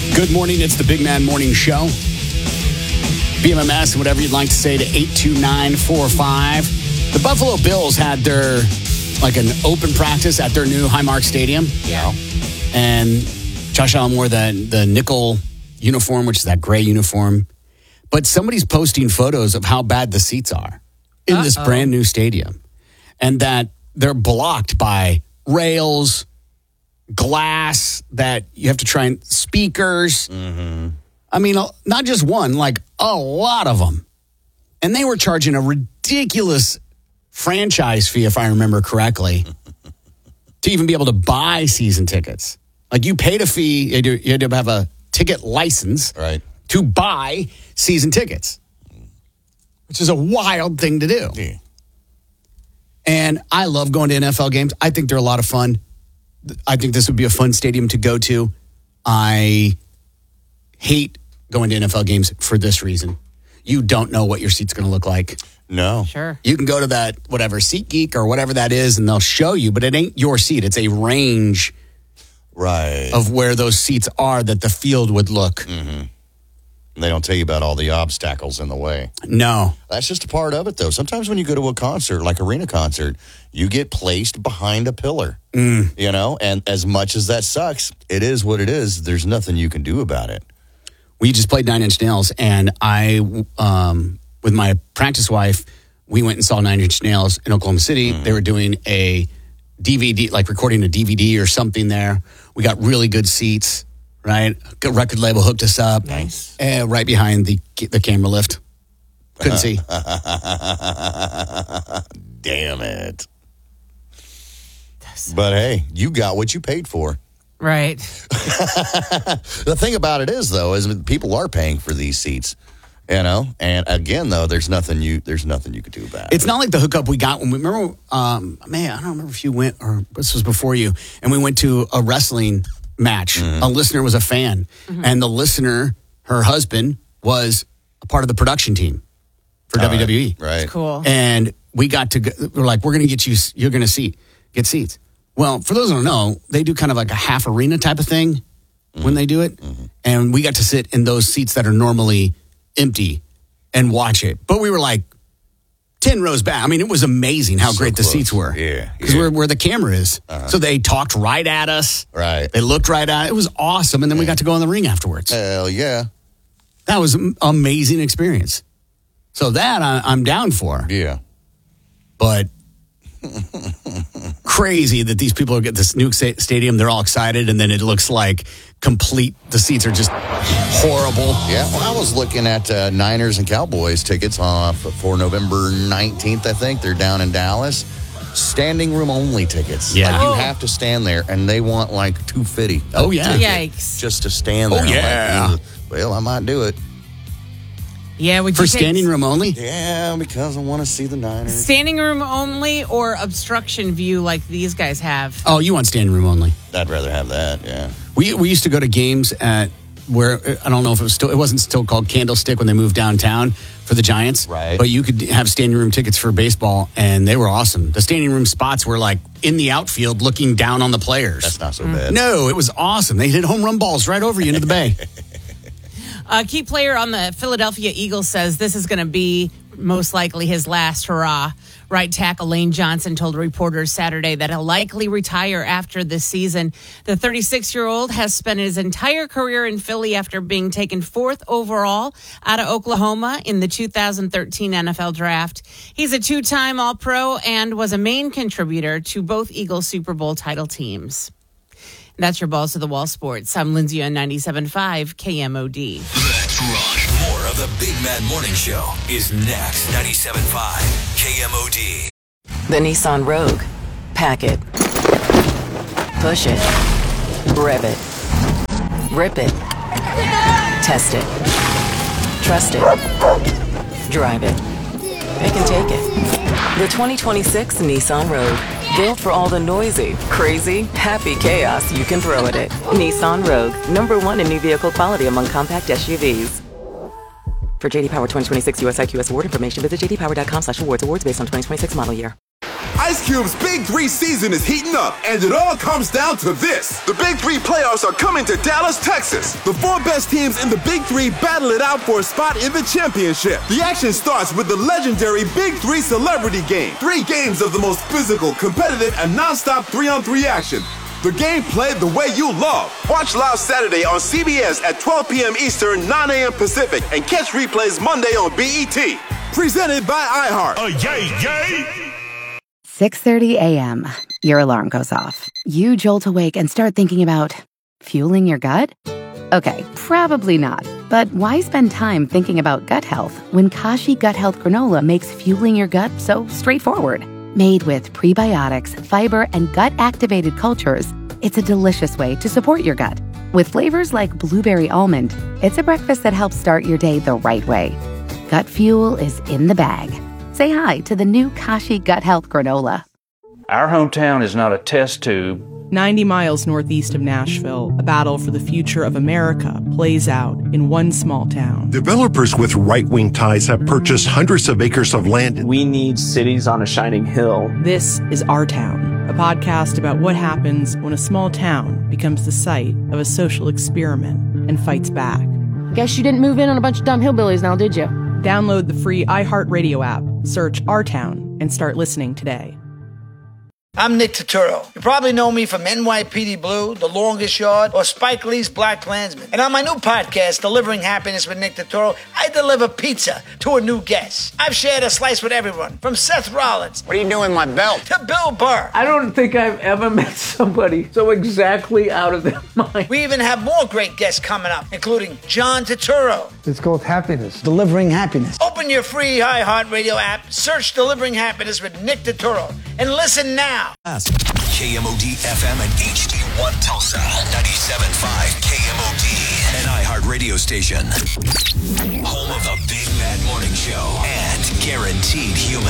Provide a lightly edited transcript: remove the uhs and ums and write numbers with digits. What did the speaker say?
Good morning. It's the Big Man Morning Show. BMMS, whatever you'd like to say, to 82945. The Buffalo Bills had their, an open practice at their new Highmark Stadium. Yeah. And Josh Allen wore the nickel uniform, which is that gray uniform. But somebody's posting photos of how bad the seats are in this brand new stadium. And that they're blocked by rails, glass, that you have to try and speakers. Mm-hmm. I mean, not just one, a lot of them. And they were charging a ridiculous franchise fee, if I remember correctly, to even be able to buy season tickets. You paid a fee, you had to have a ticket license to buy season tickets, which is a wild thing to do. Yeah. And I love going to NFL games. I think they're a lot of fun. I think this would be a fun stadium to go to. I hate going to NFL games for this reason. You don't know what your seat's going to look like. No. Sure. You can go to that, SeatGeek or whatever that is, and they'll show you, but it ain't your seat. It's a range of where those seats are that the field would look. Mm-hmm. They don't tell you about all the obstacles in the way. No. That's just a part of it, though. Sometimes when you go to a concert, like arena concert, you get placed behind a pillar, and as much as that sucks, it is what it is. There's nothing you can do about it. We just played Nine Inch Nails, and I, with my practice wife, we went and saw Nine Inch Nails in Oklahoma City. They were doing a DVD, recording a DVD or something there. We got really good seats, right? Good record label hooked us up. Nice. Right behind the camera lift. Couldn't see. Damn it. But hey, you got what you paid for. Right. The thing about it is, though, is people are paying for these seats, and again, though, there's nothing you could do about it. It's not like the hookup we got when we remember. I don't remember if you went or this was before you, and we went to a wrestling match. Mm-hmm. A listener was a fan, and the listener, her husband, was a part of the production team for WWE. Right. Cool. And we got to go, we're going to get you. You're going to get seats. Well, for those who don't know, they do kind of like a half arena type of thing when they do it. Mm-hmm. And we got to sit in those seats that are normally empty and watch it. But we were 10 rows back. I mean, it was amazing how great the seats were. Yeah. Because we're where the camera is. Uh-huh. So they talked right at us. Right. They looked right at it. It was awesome. And then we got to go in the ring afterwards. Hell yeah. That was an amazing experience. So that I'm down for. Yeah. But crazy that these people get this new stadium. They're all excited, and then it looks like the seats are just horrible. Yeah, well, I was looking at Niners and Cowboys tickets for November 19th, I think. They're down in Dallas. Standing room only tickets. Yeah. You have to stand there, and they want $250. Oh, yeah. Yikes. Just to stand there. Oh, yeah. Well, I might do it. Yeah, for standing room only? Yeah, because I want to see the Niners. Standing room only or obstruction view like these guys have? Oh, you want standing room only? I'd rather have that, yeah. We used to go to games at where, I don't know if it wasn't still called Candlestick when they moved downtown for the Giants. Right. But you could have standing room tickets for baseball, and they were awesome. The standing room spots were in the outfield looking down on the players. That's not so bad. No, it was awesome. They hit home run balls right over you into the bay. A key player on the Philadelphia Eagles says this is going to be most likely his last hurrah. Right tackle Lane Johnson told reporters Saturday that he'll likely retire after this season. The 36-year-old has spent his entire career in Philly after being taken 4th overall out of Oklahoma in the 2013 NFL Draft. He's a 2-time All-Pro and was a main contributor to both Eagles Super Bowl title teams. That's your Balls to the Wall Sports. I'm Lindsay on 97.5 KMOD. Let's rock. More of the Big Mad Morning Show is next. 97.5 KMOD. The Nissan Rogue. Pack it. Push it. Rev it. Rip it. Test it. Trust it. Drive it. Pick and take it. The 2026 Nissan Rogue. Built for all the noisy, crazy, happy chaos you can throw at it. Nissan Rogue. #1 in new vehicle quality among compact SUVs. For JD Power 2026 US IQS award information, visit jdpower.com/awards. Awards based on 2026 model year. Ice Cube's Big 3 season is heating up, and it all comes down to this. The Big 3 playoffs are coming to Dallas, Texas. The 4 best teams in the Big 3 battle it out for a spot in the championship. The action starts with the legendary Big 3 Celebrity Game. 3 games of the most physical, competitive, and non-stop 3-on-3 action. The game played the way you love. Watch live Saturday on CBS at 12 p.m. Eastern, 9 a.m. Pacific, and catch replays Monday on BET. Presented by iHeart. Yay! 6:30 a.m. Your alarm goes off. You jolt awake and start thinking about fueling your gut? Okay, probably not. But why spend time thinking about gut health when Kashi Gut Health Granola makes fueling your gut so straightforward? Made with prebiotics, fiber, and gut-activated cultures, it's a delicious way to support your gut. With flavors like blueberry almond, it's a breakfast that helps start your day the right way. Gut fuel is in the bag. Say hi to the new Kashi Gut Health Granola. Our hometown is not a test tube. 90 miles northeast of Nashville, a battle for the future of America plays out in one small town. Developers with right-wing ties have purchased hundreds of acres of land. We need cities on a shining hill. This is Our Town, a podcast about what happens when a small town becomes the site of a social experiment and fights back. Guess you didn't move in on a bunch of dumb hillbillies now, did you? Download the free iHeartRadio app, search Our Town, and start listening today. I'm Nick Turturro. You probably know me from NYPD Blue, The Longest Yard, or Spike Lee's Black Klansman. And on my new podcast, Delivering Happiness with Nick Turturro, I deliver pizza to a new guest. I've shared a slice with everyone, from Seth Rollins. What are you doing with my belt? To Bill Burr. I don't think I've ever met somebody so exactly out of their mind. We even have more great guests coming up, including John Turturro. It's called Happiness. Delivering Happiness. Open your free iHeartRadio app, search Delivering Happiness with Nick Turturro, and listen now. KMOD FM and HD1 Tulsa, 97.5 KMOD, an iHeart radio station. Home of the Big Mad Morning Show and guaranteed human.